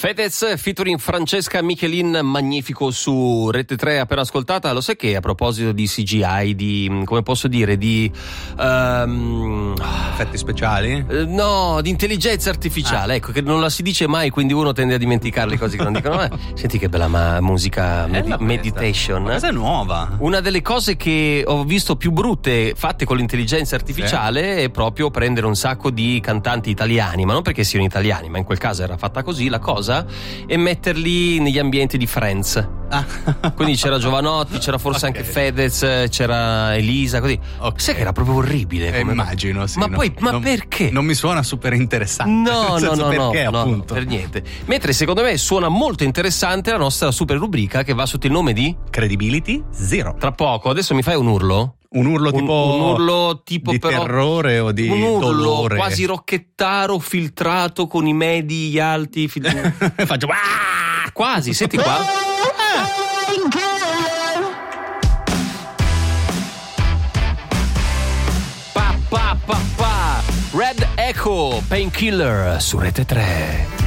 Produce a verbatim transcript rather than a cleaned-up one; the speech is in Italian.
Fedez featuring Francesca Michelin, magnifico, su Rete tre, appena ascoltata. Lo sai che a proposito di C G I, di, come posso dire, di um, effetti speciali? Uh, no, di intelligenza artificiale, ah. ecco, che non la si dice mai, quindi uno tende a dimenticare le cose che non dicono. Senti che bella ma- musica, med- meditation. Questa è nuova. Una delle cose che ho visto più brutte fatte con l'intelligenza artificiale sì. è proprio prendere un sacco di cantanti italiani, ma non perché siano italiani, ma in quel caso era fatta così la cosa, e metterli negli ambienti di Friends. Ah. Quindi c'era Giovanotti, c'era forse okay. anche Fedez, c'era Elisa, così. Okay. Sai che era proprio orribile. Eh, immagino, sì. Ma no, poi, ma non, perché? Non mi suona super interessante. No, no, no, perché, no, appunto. no, per niente. Mentre secondo me suona molto interessante la nostra super rubrica che va sotto il nome di Credibility Zero. Tra poco, adesso mi fai un urlo? Un urlo tipo un, un urlo tipo di però, terrore o di un urlo dolore quasi rocchettaro filtrato con i medi alti fil... faccio ah! Quasi, senti qua. Pa pa pa pa Red Echo Painkiller su Rete tre.